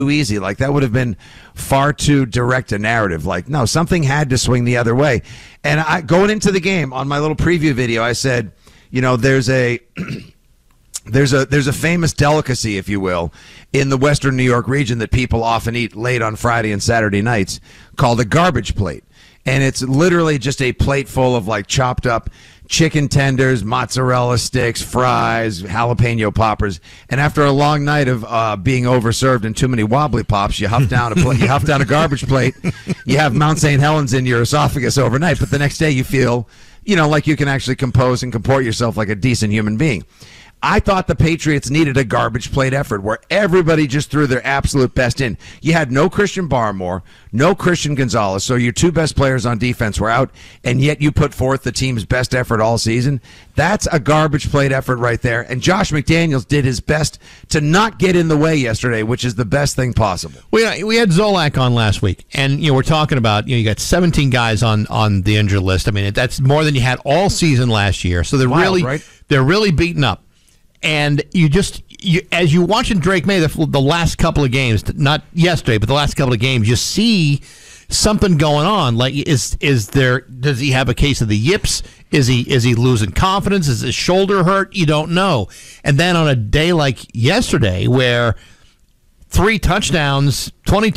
easy. Like, that would have been far too direct a narrative. Like, no, something had to swing the other way. And going into the game on my little preview video, I said, there's a there's a famous delicacy, if you will, in the Western New York region that people often eat late on Friday and Saturday nights called a garbage plate. And it's literally just a plate full of like chopped up chicken tenders, mozzarella sticks, fries, jalapeno poppers. And after a long night of being overserved and too many wobbly pops, you huff down a garbage plate. You have Mount St. Helens in your esophagus overnight, but the next day you feel, like you can actually compose and comport yourself like a decent human being. I thought the Patriots needed a garbage plate effort where everybody just threw their absolute best in. You had no Christian Barmore, no Christian Gonzalez, so your two best players on defense were out, and yet you put forth the team's best effort all season. That's a garbage plate effort right there, and Josh McDaniels did his best to not get in the way yesterday, which is the best thing possible. We had Zolak on last week, and we're talking about you got 17 guys on the injured list. I mean, that's more than you had all season last year, so they're really beaten up. And as you watching Drake May the last couple of games, not yesterday, but the last couple of games, you see something going on. Like, does he have a case of the yips? Is he losing confidence? Is his shoulder hurt? You don't know. And then on a day like yesterday, where 3 touchdowns,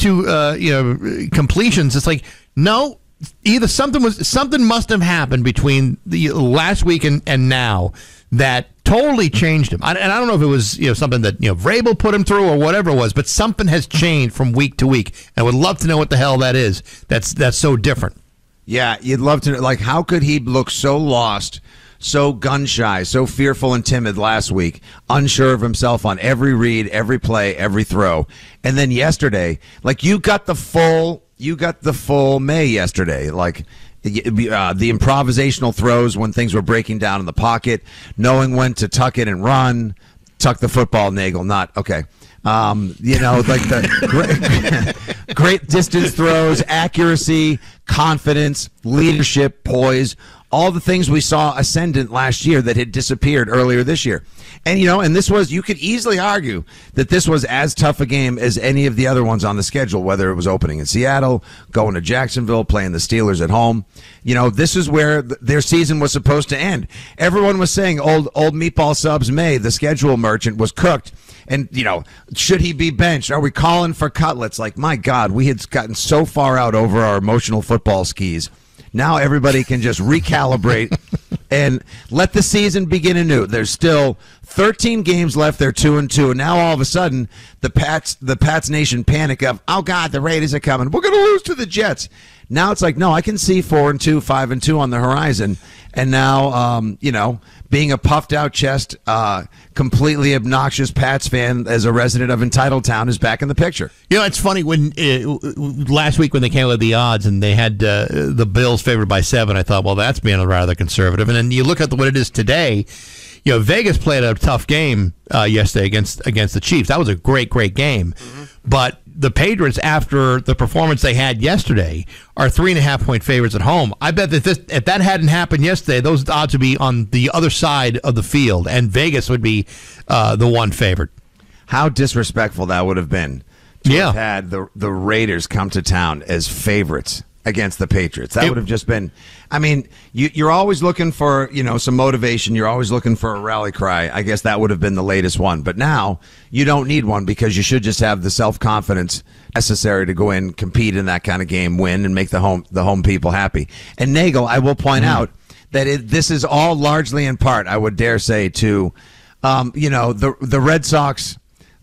22 completions, it's like, no, either something must have happened between the last week and now that totally changed him. And I don't know if it was something that Vrabel put him through or whatever it was, but something has changed from week to week. I would love to know what the hell that is. That's so different. Yeah, you'd love to know. Like, how could he look so lost, so gun-shy, so fearful and timid last week, unsure of himself on every read, every play, every throw, and then yesterday, like, you got the full May yesterday, like. The improvisational throws when things were breaking down in the pocket, knowing when to tuck it and run, tuck the football, Nagel, not, okay. Like the great distance throws, accuracy, confidence, leadership, poise, all the things we saw ascendant last year that had disappeared earlier this year. And, and this was, you could easily argue that this was as tough a game as any of the other ones on the schedule, whether it was opening in Seattle, going to Jacksonville, playing the Steelers at home. This is where their season was supposed to end. Everyone was saying old Meatball Subs May, the schedule merchant, was cooked. And, should he be benched? Are we calling for cutlets? Like, my God, we had gotten so far out over our emotional football skis. Now everybody can just recalibrate and let the season begin anew. There's still 13 games left. They're 2-2, and now all of a sudden the Pats Nation panic of, oh God, the Raiders are coming. We're going to lose to the Jets. Now it's like, no, I can see 4-2, 5-2 on the horizon. And now, being a puffed out chest, completely obnoxious Pats fan as a resident of Entitled Town is back in the picture. It's funny when last week when they came with the odds and they had the Bills favored by 7, I thought, well, that's being rather conservative. And then you look at what it is today. Vegas played a tough game yesterday against the Chiefs. That was a great game. Mm-hmm. But the Patriots, after the performance they had yesterday, are 3.5-point favorites at home. I bet that if that hadn't happened yesterday, those odds would be on the other side of the field, and Vegas would be the one favored. How disrespectful that would have been to have had the Raiders come to town as favorites against the Patriots. That would have just been, I mean, you're always looking for, some motivation. You're always looking for a rally cry. I guess that would have been the latest one. But now you don't need one because you should just have the self-confidence necessary to go in, compete in that kind of game, win, and make the home people happy. And Nagel, I will point out that this is all largely in part, I would dare say, to, the Red Sox,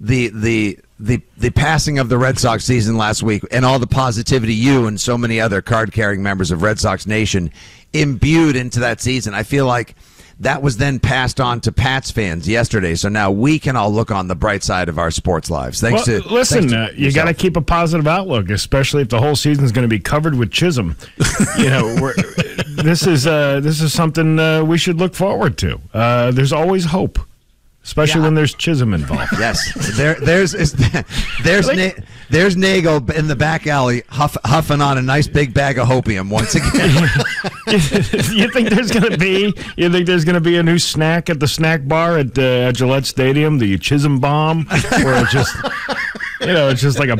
the passing of the Red Sox season last week and all the positivity you and so many other card-carrying members of Red Sox Nation imbued into that season. I feel like that was then passed on to Pats fans yesterday. So now we can all look on the bright side of our sports lives. You got to keep a positive outlook, especially if the whole season is going to be covered with Chisholm. This is something we should look forward to. There's always hope. Especially when there's Chisholm involved. Yes, there's Nagel in the back alley huffing on a nice big bag of hopium once again. You think there's going to be a new snack at the snack bar at Gillette Stadium, the Chisholm Bomb, where it just It's just like a